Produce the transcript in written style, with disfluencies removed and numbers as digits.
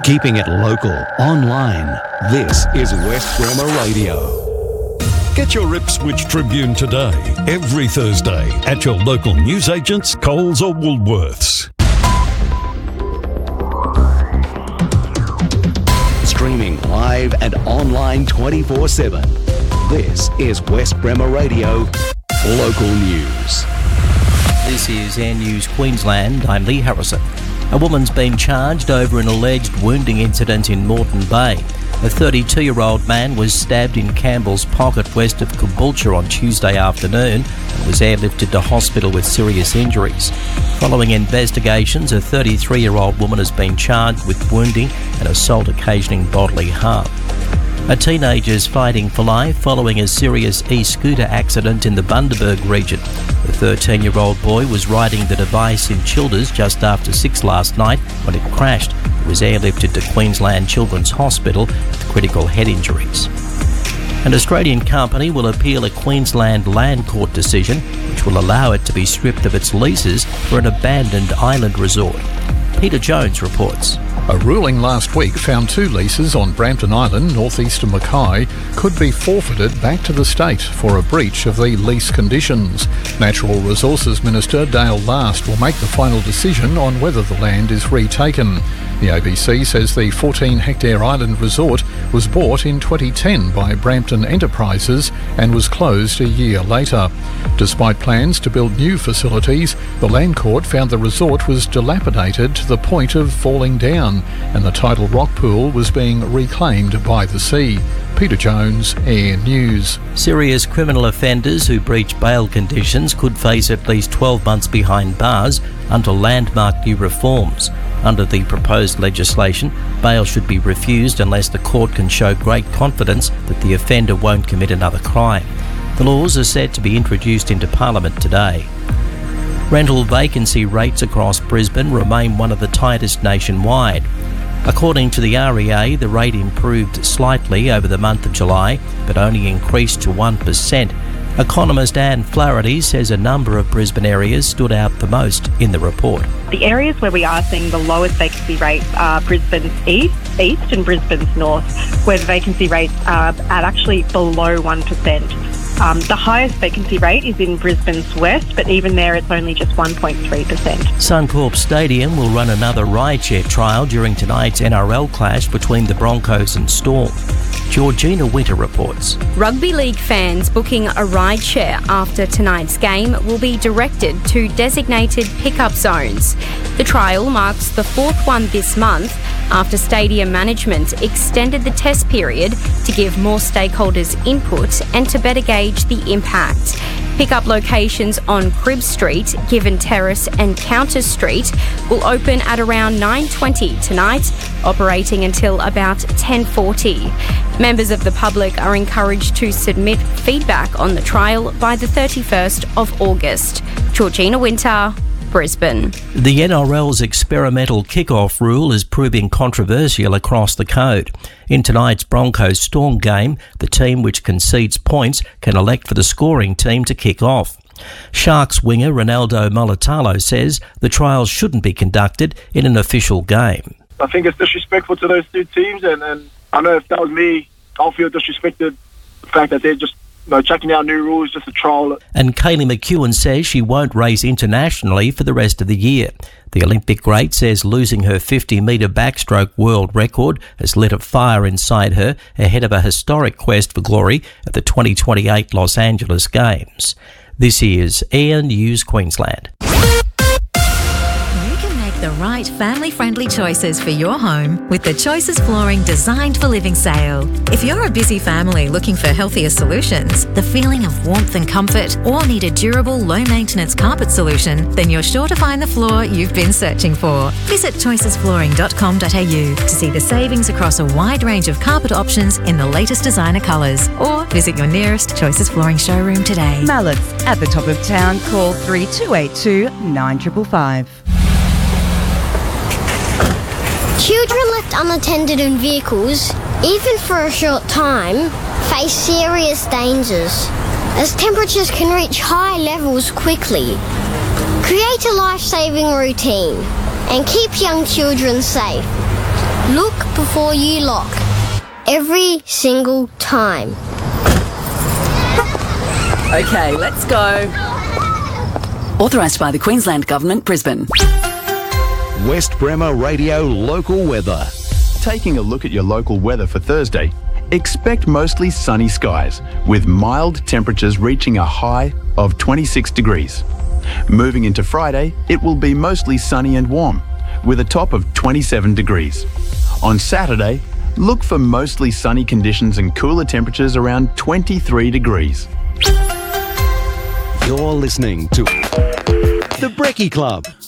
Keeping it local, online. This is West Bremer Radio. Get your Ipswich Tribune today, every Thursday, at your local newsagents, Coles or Woolworths. Streaming live and online 24/7. This is West Bremer Radio, local news. This is Air News Queensland. I'm Lee Harrison. A woman's been charged over an alleged wounding incident in Moreton Bay. A 32-year-old man was stabbed in Campbell's Pocket west of Caboolture on Tuesday afternoon and was airlifted to hospital with serious injuries. Following investigations, a 33-year-old woman has been charged with wounding and assault occasioning bodily harm. A teenager is fighting for life following a serious e-scooter accident in the Bundaberg region. The 13-year-old boy was riding the device in Childers just after 6 last night when it crashed. He was airlifted to Queensland Children's Hospital with critical head injuries. An Australian company will appeal a Queensland Land Court decision which will allow it to be stripped of its leases for an abandoned island resort. Peter Jones reports. A ruling last week found 2 leases on Brampton Island, northeast of Mackay, could be forfeited back to the state for a breach of the lease conditions. Natural Resources Minister Dale Last will make the final decision on whether the land is retaken. The ABC says the 14-hectare island resort was bought in 2010 by Brampton Enterprises and was closed a year later. Despite plans to build new facilities, the Land Court found the resort was dilapidated to the point of falling down, and the tidal rock pool was being reclaimed by the sea. Peter Jones, Air News. Serious criminal offenders who breach bail conditions could face at least 12 months behind bars under landmark new reforms. Under the proposed legislation, bail should be refused unless the court can show great confidence that the offender won't commit another crime. The laws are set to be introduced into Parliament today. Rental vacancy rates across Brisbane remain one of the tightest nationwide. According to the REA, the rate improved slightly over the month of July, but only increased to 1%. Economist Anne Flaherty says a number of Brisbane areas stood out the most in the report. The areas where we are seeing the lowest vacancy rates are Brisbane's east and Brisbane's north, where the vacancy rates are at actually below 1%. The highest vacancy rate is in Brisbane's west, but even there it's only just 1.3%. Suncorp Stadium will run another rideshare trial during tonight's NRL clash between the Broncos and Storm. Georgina Winter reports. Rugby league fans booking a rideshare after tonight's game will be directed to designated pickup zones. The trial marks the 4th one this month after stadium management extended the test period to give more stakeholders input and to better gauge the impact. Pickup locations on Cribb Street, Given Terrace and Counters Street will open at around 9:20 tonight, operating until about 10:40. Members of the public are encouraged to submit feedback on the trial by the 31st of August. Georgina Winter, Brisbane. The NRL's experimental kick-off rule is proving controversial across the code. In tonight's Broncos Storm game, the team which concedes points can elect for the scoring team to kick off. Sharks winger Ronaldo Mulitalo says the trials shouldn't be conducted in an official game. I think it's disrespectful to those 2 teams, and I know if that was me, I'll feel disrespected. The fact that they're just checking out new rules just to trial it. And Kaylee McEwen says she won't race internationally for the rest of the year. The Olympic great says losing her 50-metre backstroke world record has lit a fire inside her ahead of a historic quest for glory at the 2028 Los Angeles Games. This is Air News Queensland. The right family-friendly choices for your home with the Choices Flooring Designed for Living sale. If you're a busy family looking for healthier solutions, the feeling of warmth and comfort, or need a durable, low-maintenance carpet solution, then you're sure to find the floor you've been searching for. Visit choicesflooring.com.au to see the savings across a wide range of carpet options in the latest designer colours, or visit your nearest Choices Flooring showroom today. Mallett's at the top of town. Call 3282 9555. Children left unattended in vehicles, even for a short time, face serious dangers, as temperatures can reach high levels quickly. Create a life-saving routine and keep young children safe. Look before you lock. Every single time. OK, let's go. Authorised by the Queensland Government, Brisbane. West Bremer Radio local weather. Taking a look at your local weather for Thursday, expect mostly sunny skies with mild temperatures reaching a high of 26 degrees. Moving into Friday, it will be mostly sunny and warm with a top of 27 degrees. On Saturday, look for mostly sunny conditions and cooler temperatures around 23 degrees. You're listening to The Brekkie Club